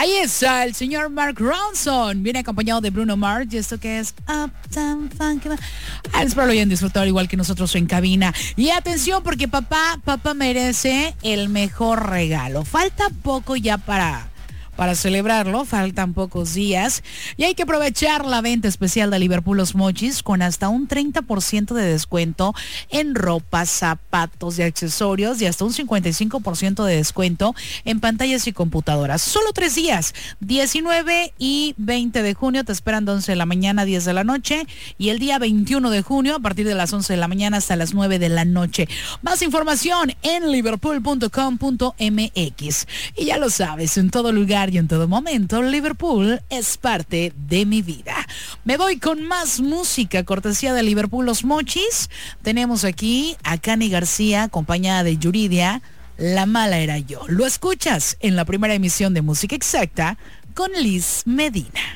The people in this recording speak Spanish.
Ahí está el señor Mark Ronson. Viene acompañado de Bruno Mars. Y esto que es Uptown Funk. Espero lo hayan disfrutado igual que nosotros en cabina. Y atención porque papá merece el mejor regalo. Falta poco ya para celebrarlo, faltan pocos días y hay que aprovechar la venta especial de Liverpool Los Mochis con hasta un 30% de descuento en ropa, zapatos y accesorios y hasta un 55% de descuento en pantallas y computadoras. Solo 3 días, 19 y 20 de junio, te esperan de 11 de la mañana a 10 de la noche y el día 21 de junio a partir de las 11 de la mañana hasta las 9 de la noche. Más información en liverpool.com.mx. Y ya lo sabes, en todo lugar y en todo momento, Liverpool es parte de mi vida. Me voy con más música, cortesía de Liverpool Los Mochis. Tenemos aquí a Cani García, acompañada de Yuridia, La Mala Era Yo. Lo escuchas en la primera emisión de Música Exacta con Liz Medina.